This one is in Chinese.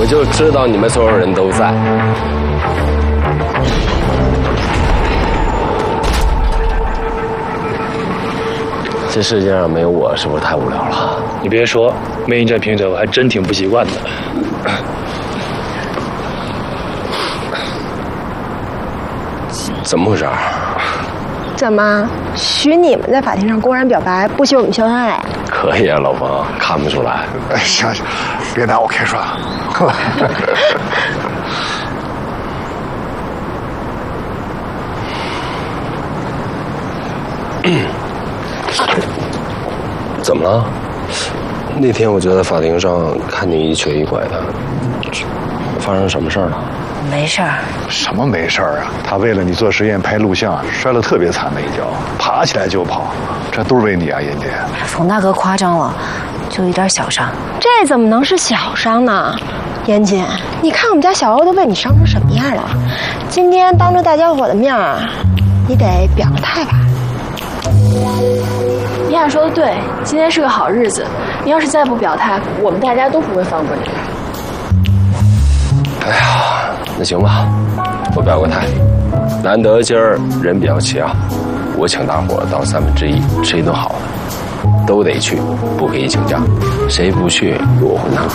我就知道你们所有人都在。这世界上没有我，是不是太无聊了？ 你别说，没你这评者，我还真挺不习惯的。 怎么回事？ 怎么许你们在法庭上公然表白，不许我们秀恩爱？ 可以啊，老冯，看不出来。 哎，行行，别拿我开涮。 怎么了？那天我就在法庭上看你一瘸一拐的，发生什么事儿了？ 没事儿。 什么没事儿啊？他为了你做实验拍录像，摔了特别惨的一跤，爬起来就跑，这都是为你啊，妍姐。 冯大哥夸张了，就一点小伤。 这怎么能是小伤呢？妍姐，你看我们家小欧都被你伤成什么样了？今天当着大家伙的面儿，你得表个态吧。 米娅说的对，今天是个好日子，你要是再不表态，我们大家都不会放过你。 哎呀，那行吧，我表个态。难得今儿人比较齐啊，我请大伙到1/3，吃一顿好的，都得去，不可以请假，谁不去入我混蛋。